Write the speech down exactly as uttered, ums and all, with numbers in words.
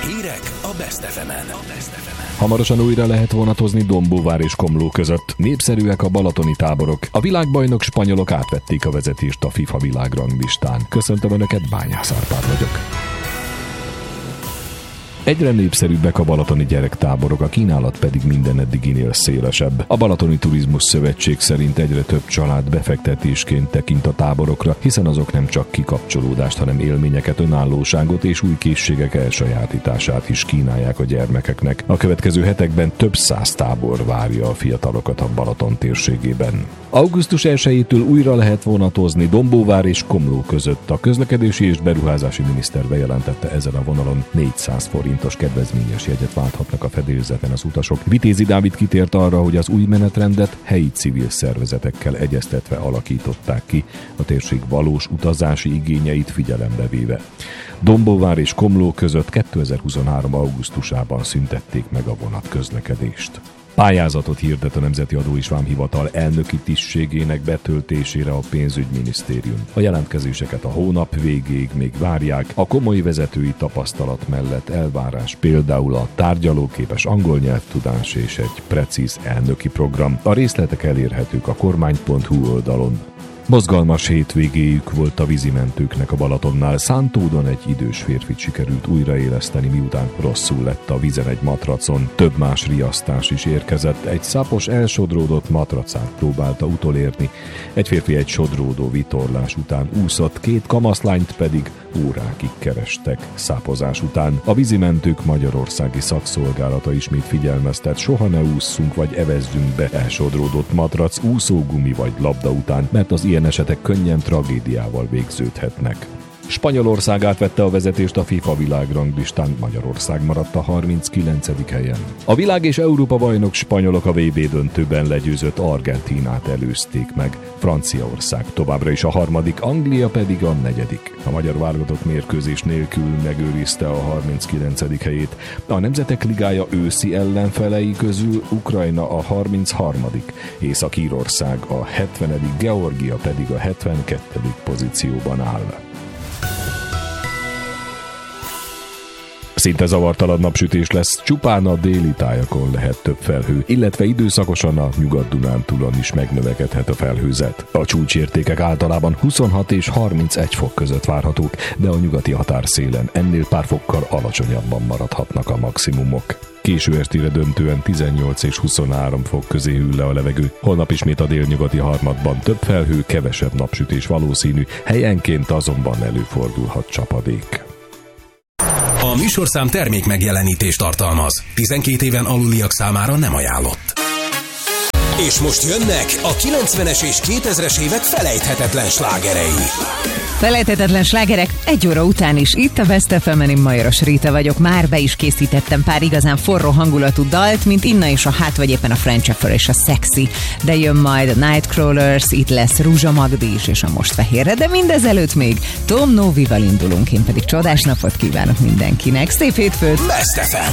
Hírek a Best ef emen. Hamarosan újra lehet vonatozni Dombóvár és Komló között. Népszerűek a balatoni táborok. A világbajnok spanyolok átvették a vezetést a FIFA világranglistán. Köszöntöm Önöket, Bányász Árpád vagyok. Egyre népszerűbbek a balatoni gyerektáborok, a kínálat pedig minden eddiginél szélesebb. A Balatoni Turizmus Szövetség szerint egyre több család befektetésként tekint a táborokra, hiszen azok nem csak kikapcsolódást, hanem élményeket, önállóságot és új készségek elsajátítását is kínálják a gyermekeknek. A következő hetekben több száz tábor várja a fiatalokat a Balaton térségében. augusztus elsejétől újra lehet vonatozni Dombóvár és Komló között. A közlekedési és beruházási miniszter bejelentette, ezen a vonalon négyszáz forintos kedvezményes jegyet válthatnak a fedélzeten az utasok. Vitézi Dávid kitért arra, hogy az új menetrendet helyi civil szervezetekkel egyeztetve alakították ki, a térség valós utazási igényeit figyelembe véve. Dombóvár és Komló között kétezer-huszonhárom. augusztusában szüntették meg a vonatközlekedést. Pályázatot hirdet a Nemzeti Adó és Vámhivatal elnöki tisztségének betöltésére a Pénzügyminisztérium. A jelentkezéseket a hónap végéig még várják. A komoly vezetői tapasztalat mellett elvárás például a tárgyalóképes angol nyelvtudás és egy precíz elnöki program. A részletek elérhetők a kormány pont hu oldalon. Mozgalmas hétvégéjük volt a vízimentőknek a Balatonnál. Szántódon egy idős férfit sikerült újraéleszteni, miután rosszul lett a vízen egy matracon. Több más riasztás is érkezett. Egy szápos elsodródott matracát próbálta utolérni. Egy férfi egy sodródó vitorlás után úszott, két kamaszlányt pedig órákig kerestek szápozás után. A vízimentők magyarországi szakszolgálata ismét figyelmeztet: soha ne ússzunk vagy evezzünk be elsodródott matrac, úszógumi vagy labda után, mert az ilyen esetek könnyen tragédiával végződhetnek. Spanyolország átvette a vezetést a FIFA világranglistán, Magyarország maradt a harminckilencedik helyen. A világ és Európa bajnok spanyolok a vé bé döntőben legyőzött Argentínát előzték meg. Franciaország továbbra is a harmadik, Anglia pedig a negyedik. A magyar válogatott mérkőzés nélkül megőrizte a harminckilencedik helyét. A Nemzetek Ligája őszi ellenfelei közül Ukrajna a harmincharmadik, Észak-Írország a hetvenedik, Georgia pedig a hetvenkettedik pozícióban áll. Szinte zavartalan napsütés lesz, csupán a déli tájakon lehet több felhő, illetve időszakosan a Nyugat-Dunántúlon is megnövekedhet a felhőzet. A csúcsértékek általában huszonhat és harmincegy fok között várhatók, de a nyugati határszélen ennél pár fokkal alacsonyabban maradhatnak a maximumok. Késő estére döntően tizennyolc és huszonhárom fok közé hűl le a levegő. Holnap ismét a délnyugati harmadban több felhő, kevesebb napsütés valószínű, helyenként azonban előfordulhat csapadék. A műsorszám termék megjelenítést tartalmaz. tizenkét éven aluliak számára nem ajánlott. És most jönnek a kilencvenes és kétezres évek felejthetetlen slágerei. Felejthetetlen slágerek egy óra után is itt a Best ef emen. Én Majoros Ríta vagyok. Már be is készítettem pár igazán forró hangulatú dalt, mint Inna és a Hát, vagy éppen a French Affair és a Sexy. De jön majd a Nightcrawlers, itt lesz Rúzsa Magdi is, és a Most Fehérre, de mindezelőtt még Tom Novival indulunk. Én pedig csodás napot kívánok mindenkinek. Szép hétfőt! Best ef em.